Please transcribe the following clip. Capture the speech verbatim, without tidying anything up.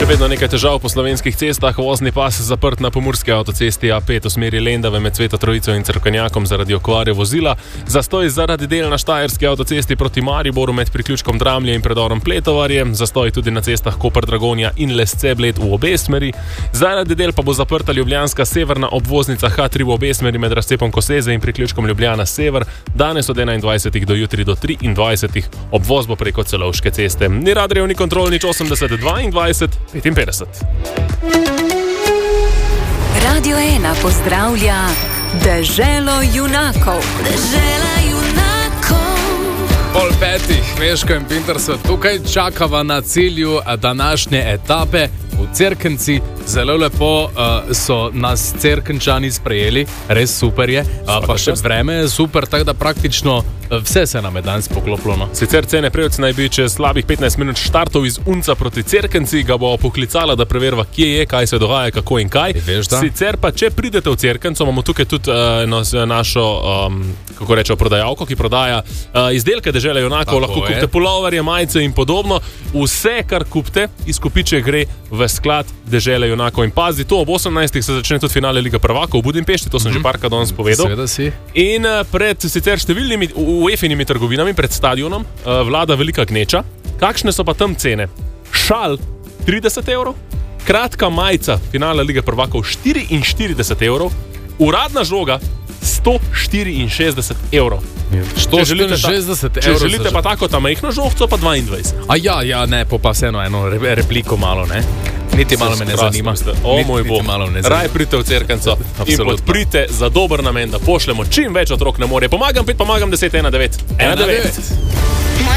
Še vedno nekaj težav po slovenskih cestah, vozni pas zaprt na pomurski avtocesti A pet v smeri Lendave med Sveto Trojico in Cerkvenjakom zaradi okvare vozila. Zastoj zaradi del na štajerski avtocesti proti Mariboru med priključkom Dramlje in predorom Pletovarje. Zastoj tudi na cestah Koper-Dragonja in Lesce-Bled v obe smeri. Zaradi del pa bo zaprta ljubljanska severna obvoznica H tri v obe smeri med razcepom Koseze in priključkom Ljubljana Sever. Danes od enaindvajsetih do jutri do triindvajsetih. Obvoz bo preko Celovške ceste. Ni Radrijev, ni kontrol, nič osemdeset dvaindvajset petinpetdeset. Radio ena pozdravlja Deželo junakov. Dežela junakov. Pol petih, Meško in Pinter so tukaj, čakava na cilju današnje etape v Cerknici. Zelo lepo uh, so nas Cerkničani sprejeli, res super je, uh, pa še vreme je super, tako da praktično uh, vse se nam je danes poklopilo. No. Sicer cene prejec naj bi čez slabih petnajst minut štartov iz Unca proti Cerknici, ga bo poklicala, da preverva, kje je, kaj se dogaja, kako in kaj. Veš, sicer pa, če pridete v Cerknico, imamo tukaj tudi uh, no, našo, um, kako rečejo, prodajalko, ki prodaja uh, izdelke Dežele junakov, lahko je. kupite puloverje, majice in podobno. Vse, kar kupite, izkupiče gre v sklad Dežele junakov. In pazi, to ob osemnajstih se začne tudi finale Lige prvakov v Budimpešti, to sem mm-hmm. že parkrat danes povedal. Seveda si. In uh, pred sicer številnimi UEFA-nimi trgovinami, pred stadionom, uh, vlada velika gneča. Kakšne so pa tam cene? Šal trideset evrov, kratka majica finale Lige prvakov štiriinštirideset evrov, uradna žoga sto štiriinšestdeset evrov. sto štiriinšestdeset evrov. Če želite pa tako ta majhno žogco, pa dvaindvajset. A ja, ja, ne, pa vseeno eno repliko malo, ne? Niti malo me ne zanima. O moj bog, raj pridite v Cerknico in podprite za dober namen, da pošljemo čim več otrok na morje. Pomagam pet, pomagam deset, ena devet. ena devet.